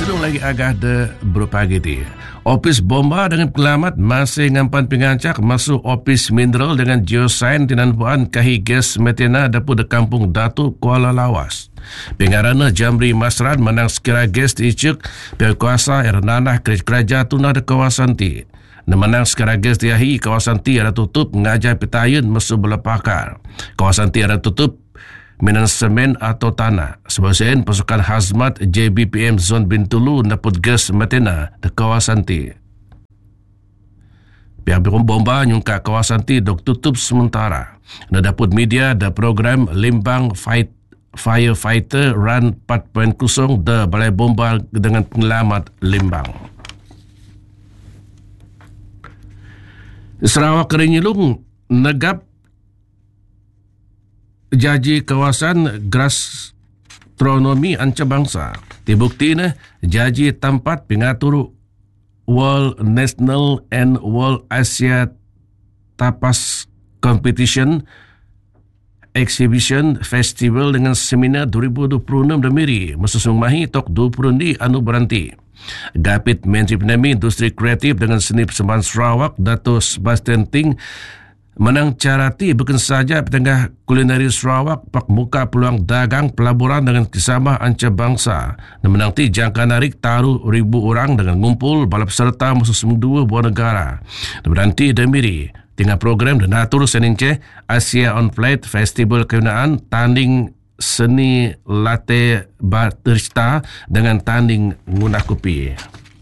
Belum lagi agah de berpagi ti. Opis bomba dengan pelamat masih ngampan pingancak masuk opis mineral dengan geosain tinanpuan kahi gas metena dapur de kampung Datu Kuala Lawas. Pengarana Jamri Masran menang sekira gas diicuk pihak kuasa nanah kerja tunah de kawasan ti. Menang sekira gas diahi kawasan ti ada tutup mengajar petayun masuk bola pakar. Kawasan ti ada tutup minan semen atau tanah. Sebagian pasukan hazmat JBPM Zon Bintulu naput gas metena di kawasan ti. Pihak bomba nyungka kawasan ti dok tutup sementara. Nadaput media da program Limbang Firefighter Run 4.0 da Balai Bomba dengan penyelamat Limbang. Sarawak Kerinyilung negap jaji kawasan gastronomi antarabangsa. Dibukti jaji tempat pengatur World National and World Asia Tapas Competition Exhibition Festival dengan seminar 2026 Demiri mesusung mahi tok 20 di anu berhenti. Gapit Menteri Penemi Industri Kreatif dengan Seni Persembahan Sarawak Dato' Sebastian Ting menang carati bukan saja petengah kulineri Sarawak pak muka peluang dagang pelaburan dengan kisah antarabangsa. Dan menang ti jangka narik taruh 1,000 orang dengan ngumpul balap serta musuh dua buah negara. Dan berhenti Demiri dengan program dan atur senince Asia on Plate Festival Keunaan tanding seni latte barista dengan tanding ngunah kopi.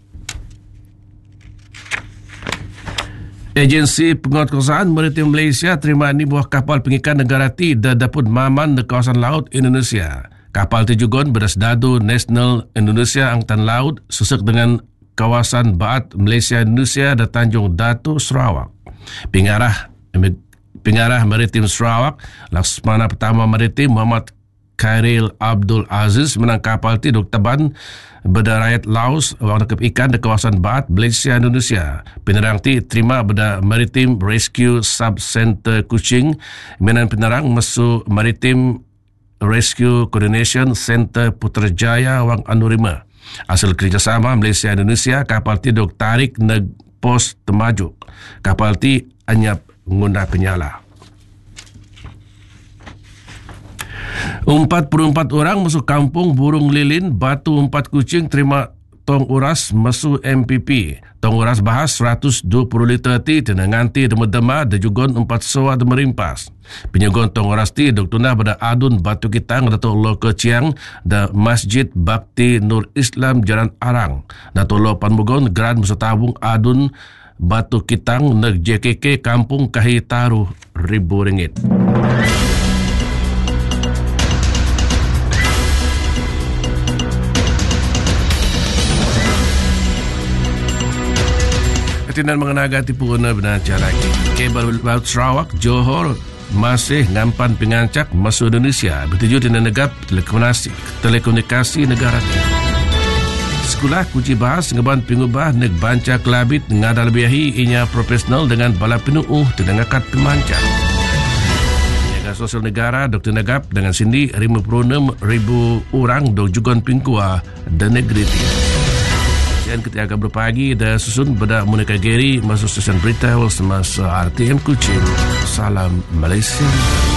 Agensi Penguatkuasaan Maritim Malaysia terima ni buah kapal pengikat negara ti da dapur maman di kawasan laut Indonesia. Kapal ti jugon berdasdadu National Indonesia Angkatan Laut susuk dengan kawasan Baat Malaysia Indonesia da Tanjung Datu Sarawak. Pengarah Maritim Sarawak Laksmana Pertama Maritim Muhammad Khairil Abdul Aziz menang kapal ti duk teban beda rakyat Laos wang nakap ikan di kawasan Baat Malaysia Indonesia. Penerang ti terima beda Maritime Rescue Sub Center Kuching menan penerang masuk Maritime Rescue Coordination Center Putrajaya wang Anurima. Hasil kerjasama Malaysia Indonesia kapal ti duk tarik neg pos Temajuk. Kapal ti anyap ngunda penyala. 44 orang masuk kampung Burung Lilin Batu 4 Kuching terima tong uras masuk MPP. Tong uras bahas 120 liter ti dan nganti dema-dema da jugon 4 soa da merimpas. Penyegon tong uras ti dok tunah pada adun Batu Kitang Dato' Lo Keciang da Masjid Bakti Nur Islam Jalan Arang. Dato' Lo Panmugon Gran Musa Tabung adun Batu Kitang neg JKK Kampung Kahi taruh RM1,000. Ketinan mengenaga tipu guna benar lagi. Kabel Laut Sarawak, Johor masih ngampan pengancak masuk Indonesia. Bertuju di negara telekomunikasi negara. Sekolah kunci bahas ngeban pengubah neg banca kelabit ngada lebihi inya profesional dengan bala penuh dengan akad pemancar. Penjaga sosial negara Dr. Negap dengan sindi 56,000 orang dok jugon pingkua dan negeri. Dan ketika berpagi dan susun beda Monica Geri masuk stesen berita semasa RTM Kuching. Salam Malaysia.